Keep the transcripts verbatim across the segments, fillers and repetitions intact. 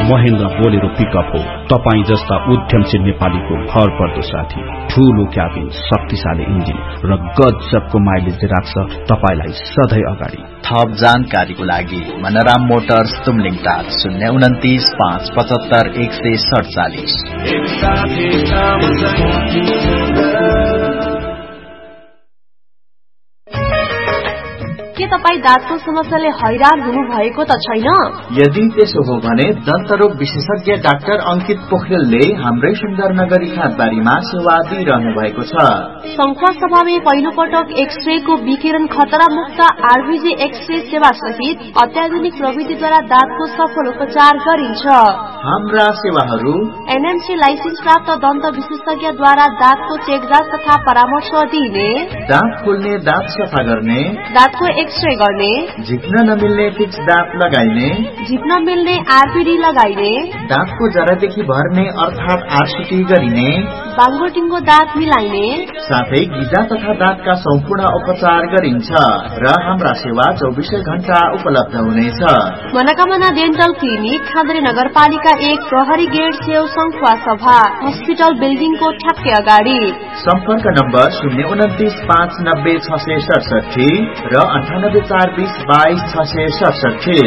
Mahendra Bolero pickup हो तपाई जस्ता उद्यमशील नेपालीको भर पर्दो साथी। ठूलो क्याबिन, शक्तिशाली इन्जिन र गजबको माइलेज राख्छ तपाईलाई सधैँ अगाडि। थप जानकारीको लागि मनराम मोटर्स तुमलिङ टार शून्य उन्तिस पाँच पचहत्तर एक सय सडचालिस। के तपाई दाँतको समस्याले हैरान हुनु भएको त छैन? यदि त्यसो हो भने दन्तरोग विशेषज्ञ डाक्टर अंकित पोखरेलले हाम्रै सुन्दरनगरी खातबारीमा सेवा दिइरहनु भएको छ। संखुवा सभामा पहिलो पटक एक्सरे को विकिरण खतरा मुक्त आरबीजी एक्सरे सेवा सहित अत्याधुनिक प्रविधिद्वारा दाँतको सफल उपचार गरिन्छ। हाम्रा सेवाहरू एनएमसी लाइसेन्स प्राप्त दन्त विशेषज्ञद्वारा दाँतको चेकजाँच तथा परामर्श दिने, दाँत खोल्ने, दाँत सफा गर्ने, दाँतको एक्सरे गर्ने, झिक्न नमिल्ने फिक्स दाँत लगाइने, झिक्न मिल्ने आरपीडी लगाइने, दाँतको जरादेखि भर्ने अर्थात आरसीटी गरिने, बाङ्गोटिङ्गो दाँत मिलाइने, साथै गिजा तथा दाँतका सम्पूर्ण उपचार गरिन्छ र हाम्रा सेवा चौबिसै घण्टा उपलब्ध हुनेछ। मनोकामना डेन्टल क्लिनिक, खाद्रे नगरपालिका एक, प्रहरी गेट छेउ, संखुवा सभा हस्पिटल बिल्डिङको ठ्याक्कै अगाडि। सम्पर्क नम्बर शून्य उन्तिस पाँच नब्बे छ सय सडसठी र अन्ठानब्बे चार बीस बाइस छ सय सडसठी।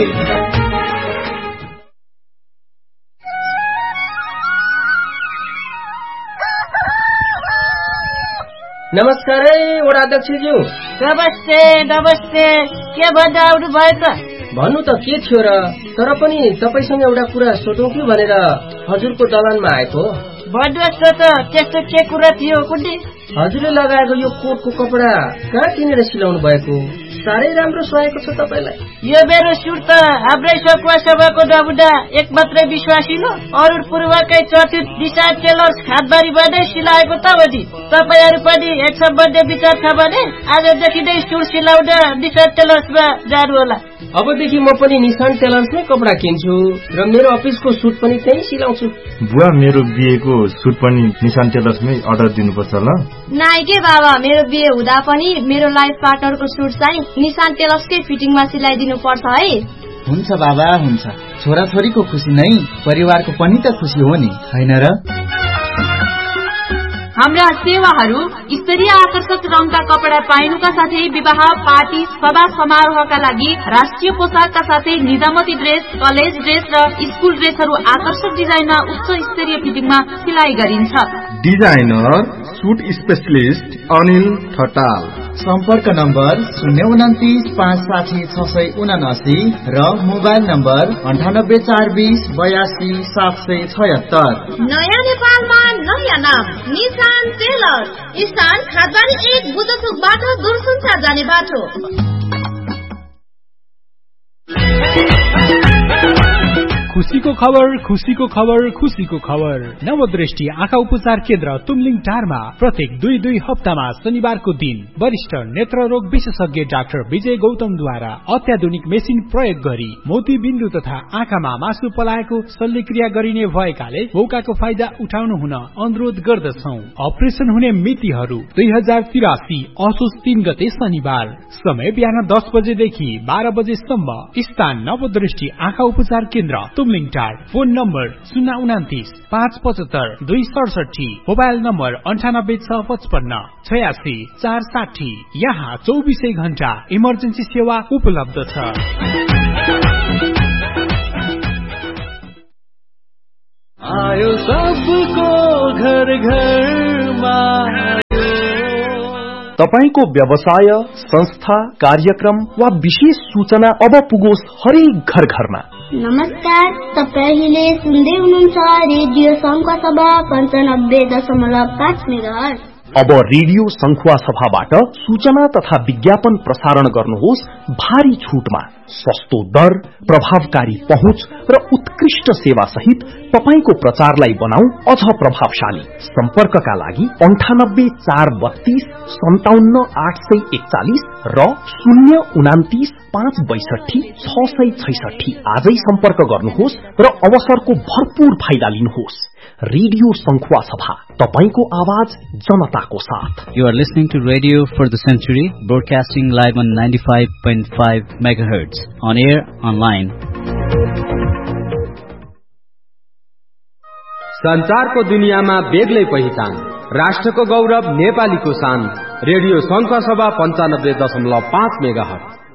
नमस्कार है वडा अध्यक्षज्यू। नमस्ते नमस्ते, के भन्दा आउनु भयो त? भन्नु त के थियो र, तर पनि तपाईसँग एउटा कुरा सोधौँ कि भनेर हजुरको दलानमा आएको। भन्नुहोस् न त, त्यस्तो के कुरा थियो कुन्नी? हजुरले लगाएको यो कोटको कपडा कहाँ किनेर सिलाउनु भएको? साह्रै राम्रो सुहाएको छ तपाईलाई। यो मेरो सुट त हाम्रै संखुवा सभाको नमुना एक मात्रै विश्वासिलो अरुण पूर्वकै चर्चित निशान टेलर्स खातबारीमा नै सिलाएको त हो नि। तपाईहरू पनि एक सम्बन्धी विचार छ भने आजदेखि नै सुट सिलाउन निशान टेलर्समा जानु होला। अबदेखि म पनि निशान टेलर्समै कपडा किन्छु र मेरो अफिसको सुट पनि त्यही सिलाउँछु। बुवा, मेरो बिहेको सुट पनि निशान टेलर्समै अर्डर दिनुपर्छ ल? नाइ के बाबा, मेरो बिहे हुँदा पनि मेरो लाइफ पार्टनरको सुट चाहिँ निशान टेलर्सकै फिटिङमा सिलाइदिनु पर्छ है। हुन्छ बाबा, हुन्छ। छोराछोरीको खुसी नै परिवारको पनि त खुसी हो नि, हैन र? हाम्रा सेवाहरू स्तरीय आकर्षक रङका कपडा पाइनुका साथै विवाह, पार्टी, सभा समारोहका लागि राष्ट्रिय पोसाकका साथै निजामती ड्रेस, कलेज ड्रेस र स्कुल ड्रेसहरू आकर्षक डिजाइनमा उच्च स्तरीय फिटिङमा सिलाइ गरिन्छ। Designer suit specialist Anil Thatal. सम्पर्क नम्बर शून्य उन्तिस पाँच साठी छ सय उनासी र मोबाइल नम्बर अन्ठानब्बे चार बीस बयासी सात सय छयत्तर। नयाँ नेपालमा नयाँ नाम निशान टेलर, स्थान खातबारी एक, बुद्धचोकबाट दूरसञ्चार जाने बाटो। खुशीको खबर, खुशीको खबर, खुशीको खबर। नवदृष्टि आँखा उपचार केन्द्र तुमलिङ टारमा प्रत्येक दुई दुई हप्तामा शनिबारको दिन वरिष्ठ नेत्ररोग विशेषज्ञ डाक्टर विजय गौतमद्वारा अत्याधुनिक मेसिन प्रयोग गरी मोती बिन्दु तथा आँखामा मासु पलाएको शल्यक्रिया गरिने भएकाले मौकाको फाइदा उठाउनु हुन अनुरोध गर्दछौ। अपरेसन हुने मितिहरू दुई हजार तिरासी असोज तीन गते शनिबार, समय बिहान दस बजेदेखि बाह्र बजेसम्म। स्थान नवदृष्टि आँखा उपचार केन्द्र तुमलिङ टार। फोन नम्बर शून्य उन्तिस पाँच पचहत्तर दुई सडसठी, मोबाइल नम्बर अन्ठानब्बे छ पचपन्न छयासी चार साठी। यहाँ चौबिसै घण्टा इमर्जेन्सी सेवा उपलब्ध छ। आयो सबको घर घरमा। तपाईको व्यवसाय, संस्था, कार्यक्रम वा विशेष सूचना अब पुगोस् हरेक घर घरमा। नमस्कार, तपाईले सुन्दै हुनुहुन्छ रेडियो संखुवा सभा पन्चानब्बे दशमलव पाँच मेगाहर्ज। अब रेडियो संखुवा सभाबाट सूचना तथा विज्ञापन प्रसारण गर्नुहोस् भारी छुटमा। सस्तो दर, प्रभावकारी पहुँच र उत्कृष्ट सेवा सहित तपाईको प्रचारलाई बनाऊ अझ प्रभावशाली। सम्पर्कका लागि अन्ठानब्बे चार बत्तीस सन्ताउन्न आठ सय एकचालिस र शून्य उनातिस पाँच बैसठी छ सय छैसठी। आजै सम्पर्क गर्नुहोस् र अवसरको भरपूर फाइदा लिनुहोस्। रेडियो संखुवा सभा, तपाईको आवाज जनताको साथ। You are listening to Radio for the Century, broadcasting live on ninety-five point five megahertz, on air, online. संचारको दुनियाँमा बेग्लै पहिचान, राष्ट्रको गौरव नेपालीको शान। रेडियो संघ सभा पञ्चानब्बे दशमलव पाँच मेगा हर्ज।